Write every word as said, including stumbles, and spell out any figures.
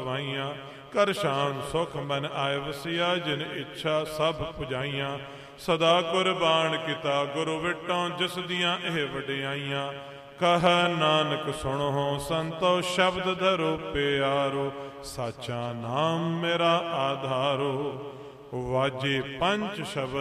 ਵਾਈਆਂ। ਕਰ ਸ਼ਾਨ ਸੁਖ ਮਨ ਆਏ ਵਸਿਆ, ਜਿਨ ਇੱਛਾ ਸਭ ਪੁਜਾਈਆਂ। ਸਦਾ ਕੁਰਬਾਨ ਕੀਤਾ ਗੁਰੂ ਵਿਟੋਂ, ਜਿਸ ਦੀਆਂ ਇਹ ਵਡਿਆਈਆਂ। ਕਹ ਨਾਨਕ ਸੁਣੋ ਸੰਤੋ, ਸ਼ਬਦ ਧਰੋ ਪਿਆਰੋ। ਸਾਚਾ ਨਾਮ ਮੇਰਾ ਆਧਾਰੋ। ਵਾਜੇ ਪੰਜ ਸ਼ਬਦ